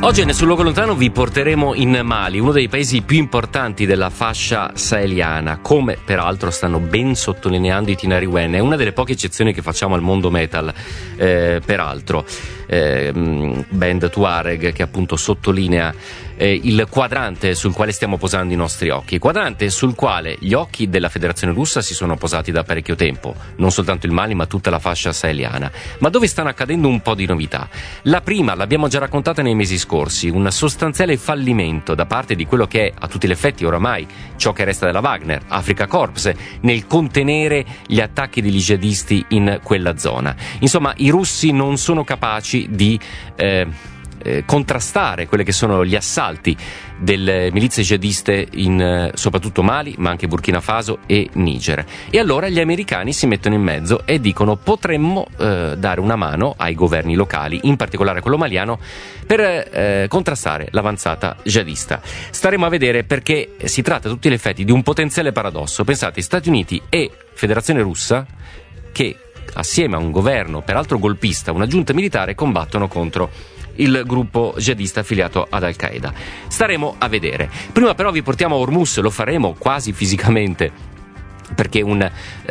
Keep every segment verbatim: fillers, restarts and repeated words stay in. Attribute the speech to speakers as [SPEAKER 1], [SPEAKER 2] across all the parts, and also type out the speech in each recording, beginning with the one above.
[SPEAKER 1] Oggi nel Sul Luogo Lontano vi porteremo in Mali, uno dei paesi più importanti della fascia saheliana, come peraltro stanno ben sottolineando i Tinariwen. È una delle poche eccezioni che facciamo al mondo metal, eh, peraltro. Eh, band Tuareg che appunto sottolinea eh, il quadrante sul quale stiamo posando i nostri occhi, quadrante sul quale gli occhi della Federazione Russa si sono posati da parecchio tempo, non soltanto il Mali ma tutta la fascia saheliana, ma dove stanno accadendo un po' di novità. La prima l'abbiamo già raccontata nei mesi scorsi, un sostanziale fallimento da parte di quello che è a tutti gli effetti oramai ciò che resta della Wagner, Africa Corps, nel contenere gli attacchi degli jihadisti in quella zona. Insomma, i russi non sono capaci di eh, eh, contrastare quelli che sono gli assalti delle milizie jihadiste in eh, soprattutto Mali, ma anche Burkina Faso e Niger. E allora gli americani si mettono in mezzo e dicono: potremmo eh, dare una mano ai governi locali, in particolare quello maliano, per eh, contrastare l'avanzata jihadista. Staremo a vedere, perché si tratta a tutti gli effetti di un potenziale paradosso. Pensate, Stati Uniti e Federazione Russa, che assieme a un governo peraltro golpista, una giunta militare, combattono contro il gruppo jihadista affiliato ad Al-Qaeda. Staremo a vedere. Prima però vi portiamo a Hormuz, lo faremo quasi fisicamente, perché un,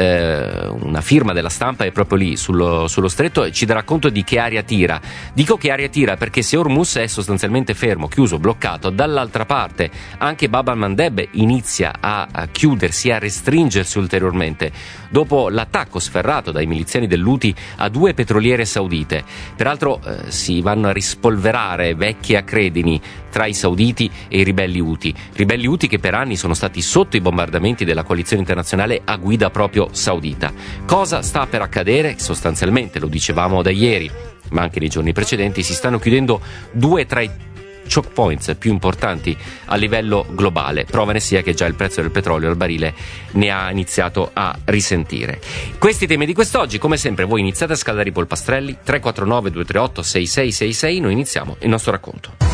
[SPEAKER 1] eh, una firma della Stampa è proprio lì sullo, sullo stretto e ci darà conto di che aria tira. Dico che aria tira perché se Hormuz è sostanzialmente fermo, chiuso, bloccato, dall'altra parte anche Bab al-Mandeb inizia a, a chiudersi, a restringersi ulteriormente dopo l'attacco sferrato dai miliziani dell'Houthi a due petroliere saudite. Peraltro eh, si vanno a rispolverare vecchie accredini tra i sauditi e i ribelli Houthi, ribelli Houthi che per anni sono stati sotto i bombardamenti della coalizione internazionale a guida proprio saudita. Cosa sta per accadere? Sostanzialmente, lo dicevamo da ieri, ma anche nei giorni precedenti, si stanno chiudendo due tra i choke points più importanti a livello globale. Prova ne sia che già il prezzo del petrolio al barile ne ha iniziato a risentire. Questi temi di quest'oggi, come sempre, voi iniziate a scaldare i polpastrelli. Tre quattro nove due tre otto sei sei sei sei. Noi iniziamo il nostro racconto.